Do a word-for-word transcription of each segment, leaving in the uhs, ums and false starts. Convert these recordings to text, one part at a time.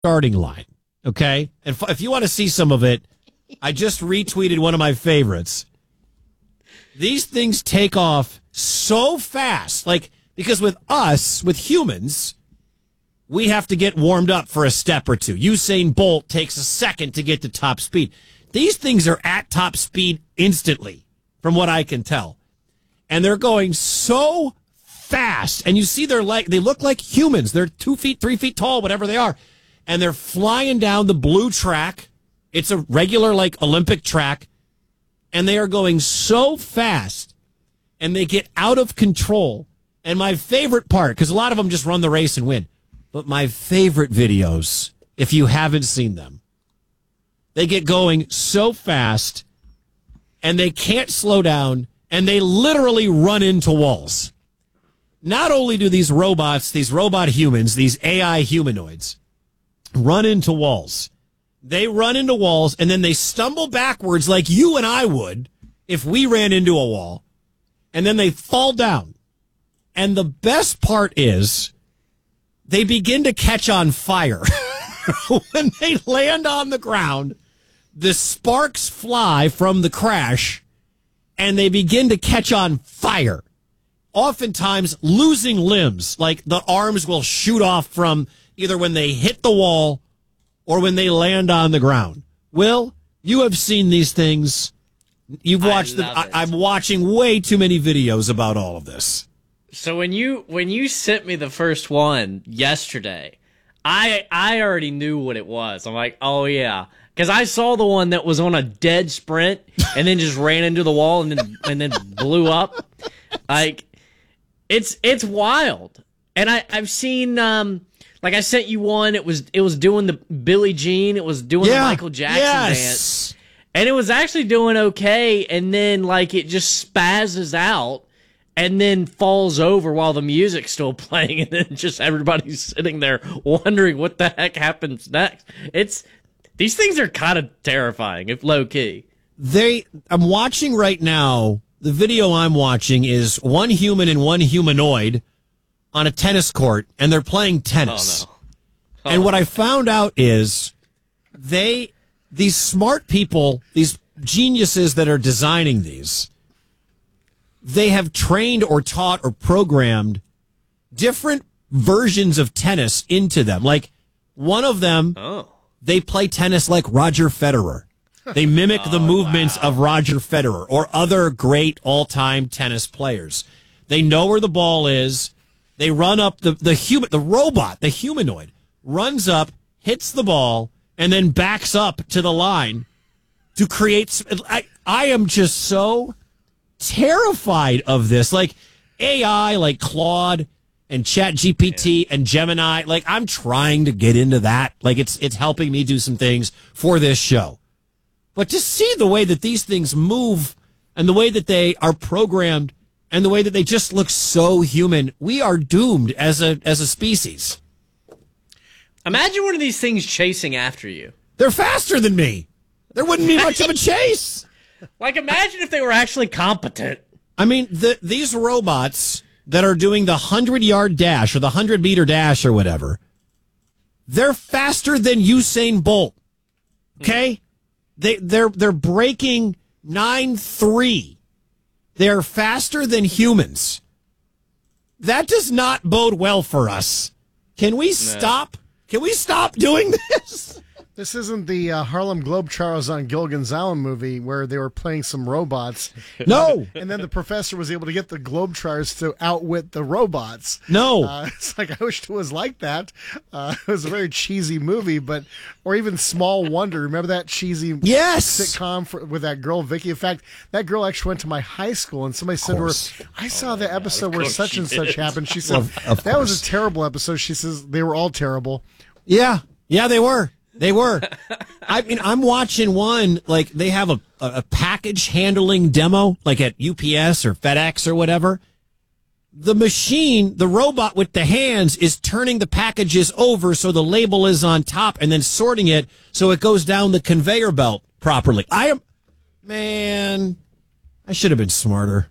starting line, okay? And if, if you want to see some of it, I just retweeted one of my favorites. These things take off so fast, like, because with us, with humans, we have to get warmed up for a step or two. Usain Bolt takes a second to get to top speed. These things are at top speed instantly, from what I can tell. And they're going so fast. And you see their leg, they look like humans. They're two feet, three feet tall, whatever they are. And they're flying down the blue track. It's a regular, like, Olympic track. And they are going so fast. And they get out of control. And my favorite part, because a lot of them just run the race and win. But my favorite videos, if you haven't seen them, they get going so fast and they can't slow down and they literally run into walls. Not only do these robots, these robot humans, these A I humanoids run into walls, they run into walls and then they stumble backwards like you and I would if we ran into a wall, and then they fall down. And the best part is they begin to catch on fire. When they land on the ground, the sparks fly from the crash, and they begin to catch on fire. Oftentimes losing limbs, like the arms will shoot off from either when they hit the wall or when they land on the ground. Will, you have seen these things. You've watched them. I, I'm watching way too many videos about all of this. So when you when you sent me the first one yesterday, I I already knew what it was. I'm like, oh yeah, because I saw the one that was on a dead sprint and then just ran into the wall and then and then blew up. Like, it's it's wild. And I I've seen um like I sent you one. It was it was doing the Billie Jean. It was doing yeah, the Michael Jackson yes. dance, and it was actually doing okay. And then like it just spazzes out. And then falls over while the music's still playing, and then just everybody's sitting there wondering what the heck happens next. It's these things are kind of terrifying, if low key. They, I'm watching right now. The video I'm watching is one human and one humanoid on a tennis court, and they're playing tennis. Oh, no. Oh. And what I found out is they, these smart people, these geniuses that are designing these, they have trained or taught or programmed different versions of tennis into them. Like, one of them, oh. they play tennis like Roger Federer. They mimic oh, the movements wow. of Roger Federer or other great all-time tennis players. They know where the ball is. They run up the, the human, the robot, the humanoid, runs up, hits the ball, and then backs up to the line to create. I, I am just so terrified of this. Like, A I, like Claude and Chat G P T yeah. and Gemini, like, I'm trying to get into that. Like, it's it's helping me do some things for this show. But to see the way that these things move and the way that they are programmed and the way that they just look so human, we are doomed as a as a species. Imagine one of these things chasing after you. They're faster than me. There wouldn't be much of a chase. Like, imagine if they were actually competent. I mean, the, these robots that are doing the hundred-yard dash or the hundred-meter dash or whatever, they're faster than Usain Bolt, okay? Hmm. They, they're, they're breaking nine three. They're faster than humans. That does not bode well for us. Can we no. stop? Can we stop doing this? This isn't the uh, Harlem Globetrotters on Gilligan's Island movie where they were playing some robots. No. And then the professor was able to get the Globetrotters to outwit the robots. No. Uh, it's like, I wish it was like that. Uh, it was a very cheesy movie, but, or even Small Wonder. Remember that cheesy yes. sitcom for, with that girl, Vicky? In fact, that girl actually went to my high school, and somebody said to her, I saw oh, the episode where such and such happened. She said, of, of that course. was a terrible episode. She says, they were all terrible. Yeah. Yeah, they were. They were. I mean, I'm watching one, like, they have a, a package handling demo, like at U P S or FedEx or whatever. The machine, the robot with the hands, is turning the packages over so the label is on top and then sorting it so it goes down the conveyor belt properly. I am, man, I should have been smarter.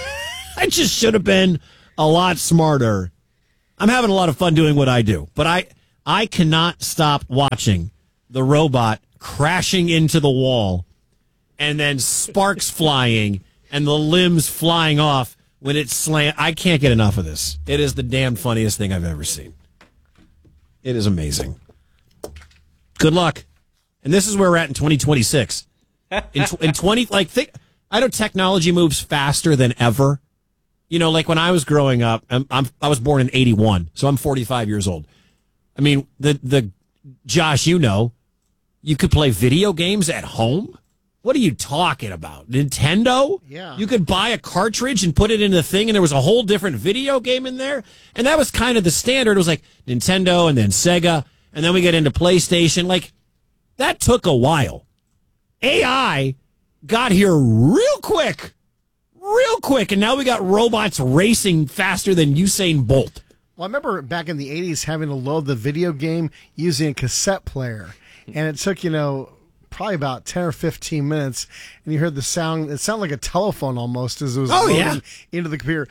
I just should have been a lot smarter. I'm having a lot of fun doing what I do, but I... I cannot stop watching the robot crashing into the wall and then sparks flying and the limbs flying off when it slant. I can't get enough of this. It is the damn funniest thing I've ever seen. It is amazing. Good luck. And this is where we're at in twenty twenty-six. In, in twenty, like, think, I know technology moves faster than ever. You know, like when I was growing up, I'm, I'm I was born in eighty-one, so I'm forty-five years old. I mean, the the Josh, you know, you could play video games at home. What are you talking about? Nintendo? Yeah. You could buy a cartridge and put it in the thing, and there was a whole different video game in there. And that was kind of the standard. It was like Nintendo and then Sega, and then we get into PlayStation. Like, that took a while. A I got here real quick. Real quick. And now we got robots racing faster than Usain Bolt. Well, I remember back in the eighties having to load the video game using a cassette player. And it took, you know, probably about ten or fifteen minutes, and you heard the sound. It sounded like a telephone almost as it was oh, loading yeah. into the computer.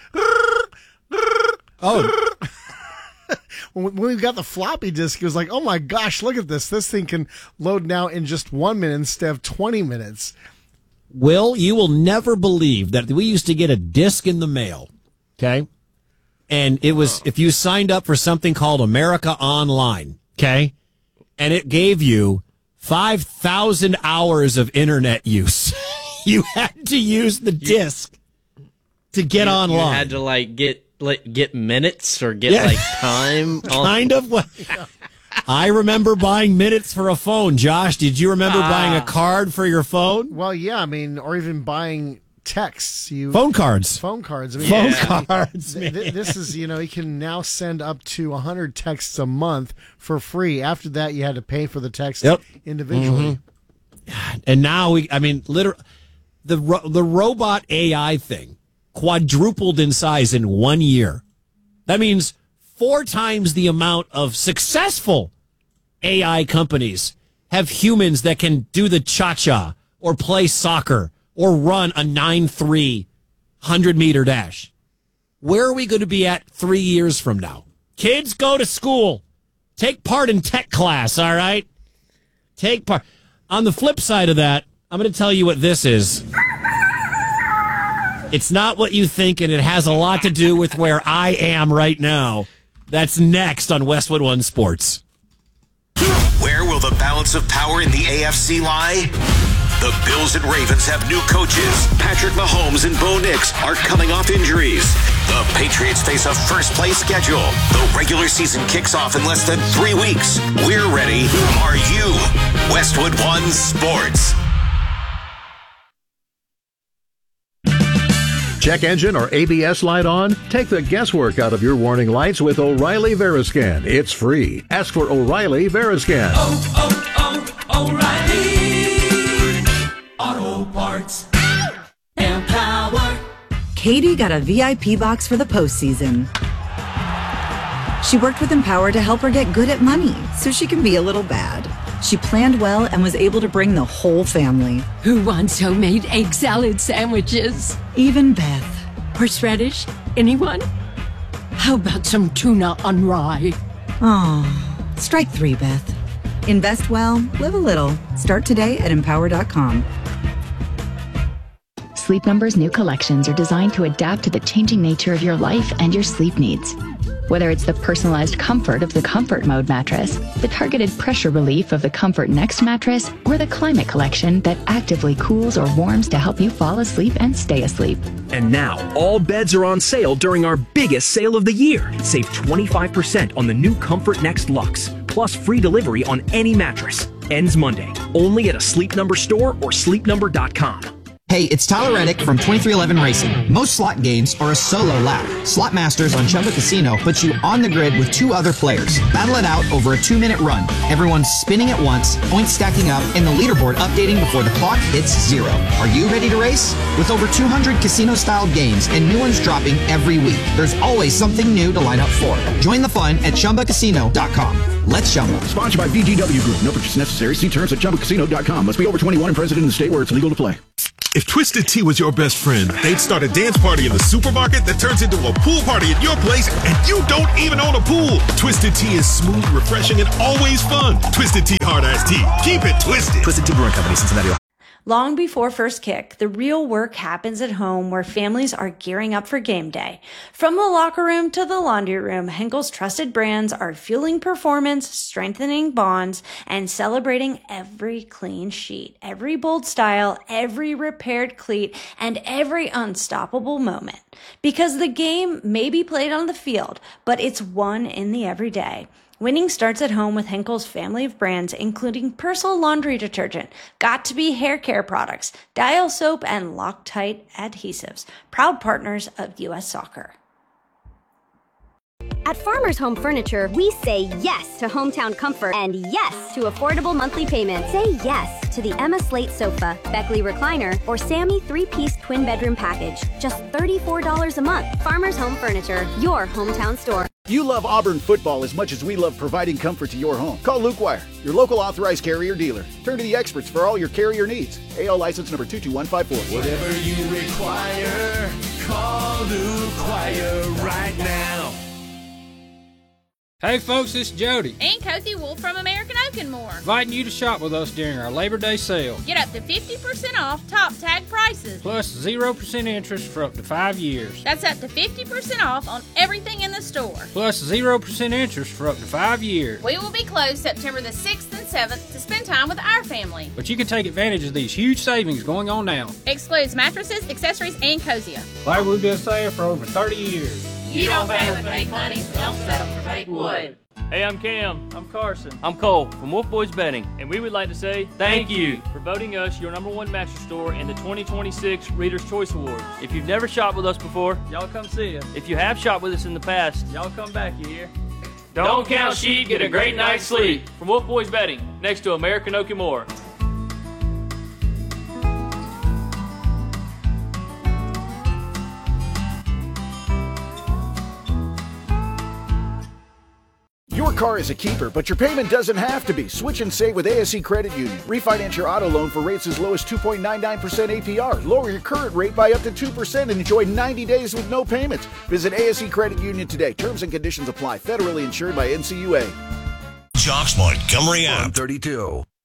Oh. when, when we got the floppy disk, it was like, oh my gosh, look at this. This thing can load now in just one minute instead of twenty minutes. Will, you will never believe that we used to get a disc in the mail, okay? And it was, if you signed up for something called America Online, okay? And it gave you five thousand hours of internet use. You had to use the disc to get you, online. You had to, like, get like, get minutes or get, yeah. like, time. Kind of what... I remember buying minutes for a phone. Josh, did you remember ah. buying a card for your phone? Well, yeah, I mean, or even buying texts. You phone cards. Phone cards. I mean, phone yeah. cards. Th- th- this is, you know, you can now send up to one hundred texts a month for free. After that, you had to pay for the text yep. individually. Mm-hmm. And now we, I mean, literally, the ro- the robot A I thing quadrupled in size in one year. That means four times the amount of successful A I companies have humans that can do the cha-cha or play soccer or run a nine three hundred-meter dash. Where are we going to be at three years from now? Kids, go to school. Take part in tech class, all right? Take part. On the flip side of that, I'm going to tell you what this is. It's not what you think, and it has a lot to do with where I am right now. That's next on Westwood One Sports. Where will the balance of power in the A F C lie? The Bills and Ravens have new coaches. Patrick Mahomes and Bo Nix are coming off injuries. The Patriots face a first-place schedule. The regular season kicks off in less than three weeks. We're ready. Are you? Westwood One Sports. Check engine or A B S light on? Take the guesswork out of your warning lights with O'Reilly Veriscan. It's free. Ask for O'Reilly Veriscan. Oh, oh, oh, O'Reilly Auto Parts. Empower. Katie got a V I P box for the postseason. She worked with Empower to help her get good at money so she can be a little bad. She planned well and was able to bring the whole family. Who wants homemade egg salad sandwiches? Even Beth. Horseradish? Anyone? How about some tuna on rye? Oh, strike three, Beth. Invest well, live a little. Start today at empower dot com. Sleep Number's new collections are designed to adapt to the changing nature of your life and your sleep needs. Whether it's the personalized comfort of the Comfort Mode mattress, the targeted pressure relief of the Comfort Next mattress, or the Climate Collection that actively cools or warms to help you fall asleep and stay asleep. And now, all beds are on sale during our biggest sale of the year. Save twenty-five percent on the new Comfort Next Luxe, plus free delivery on any mattress. Ends Monday, only at a Sleep Number store or sleep number dot com. Hey, it's Tyler Reddick from twenty-three eleven Racing. Most slot games are a solo lap. Slot Masters on Chumba Casino puts you on the grid with two other players. Battle it out over a two-minute run. Everyone's spinning at once, points stacking up, and the leaderboard updating before the clock hits zero. Are you ready to race? With over two hundred casino-style games and new ones dropping every week, there's always something new to line up for. Join the fun at chumba casino dot com. Let's Chumba. Sponsored by V G W Group. No purchase necessary. See terms at chumba casino dot com. Must be over twenty-one and present in the state where it's legal to play. If Twisted Tea was your best friend, they'd start a dance party in the supermarket that turns into a pool party at your place, and you don't even own a pool. Twisted Tea is smooth, refreshing, and always fun. Twisted Tea Hard Iced Tea. Keep it twisted. Twisted Tea Brewing Company, Cincinnati. Long before first kick, the real work happens at home where families are gearing up for game day. From the locker room to the laundry room, Henkel's trusted brands are fueling performance, strengthening bonds, and celebrating every clean sheet, every bold style, every repaired cleat, and every unstoppable moment. Because the game may be played on the field, but it's won in the everyday. Winning starts at home with Henkel's family of brands, including Persil laundry detergent, Got2b hair care products, Dial soap, and Loctite adhesives, proud partners of U S Soccer. At Farmers Home Furniture, we say yes to hometown comfort and yes to affordable monthly payments. Say yes to the Emma Slate sofa, Beckley recliner, or Sammy three-piece twin bedroom package. Just thirty-four dollars a month. Farmers Home Furniture, your hometown store. You love Auburn football as much as we love providing comfort to your home. Call Luke Wire, your local authorized carrier dealer. Turn to the experts for all your carrier needs. A L license number two two one five four. Whatever you require, call Luke Wire right now. Hey folks, it's Jody. And Cozy Wolf from American Oak and More. Inviting you to shop with us during our Labor Day sale. Get up to fifty percent off top tag prices. Plus zero percent interest for up to five years. That's up to fifty percent off on everything in the store. Plus zero percent interest for up to five years. We will be closed September the sixth and seventh to spend time with our family. But you can take advantage of these huge savings going on now. Excludes mattresses, accessories, and Cosia. Like we've been saying for over thirty years. You don't pay with fake money, so don't settle for fake wood. Hey, I'm Cam. I'm Carson. I'm Cole from Wolf Boys Betting. And we would like to say thank you for voting us your number one mattress store in the twenty twenty-six Reader's Choice Awards. If you've never shopped with us before, y'all come see us. If you have shopped with us in the past, y'all come back, you hear? Don't, Don't count sheep, get a great night's sleep. From Wolf Boys Betting, next to American Oak and More. Your car is a keeper, but your payment doesn't have to be. Switch and save with A S E Credit Union. Refinance your auto loan for rates as low as two point nine nine percent A P R. Lower your current rate by up to two percent and enjoy ninety days with no payments. Visit A S E Credit Union today. Terms and conditions apply. Federally insured by N C U A. Jocks Montgomery app. thirty-two.